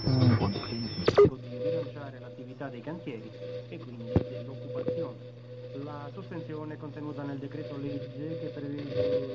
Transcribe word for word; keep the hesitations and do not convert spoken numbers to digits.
di rilanciare l'attività dei cantieri e quindi dell'occupazione. La sospensione contenuta nel decreto legge che prevede